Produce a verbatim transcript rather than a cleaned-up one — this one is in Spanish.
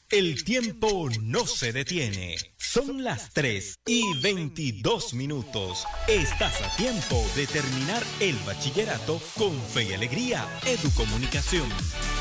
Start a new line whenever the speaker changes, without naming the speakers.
El tiempo no se detiene. Son las tres y veintidós minutos. Estás a tiempo de terminar el bachillerato con fe y alegría. Educomunicación.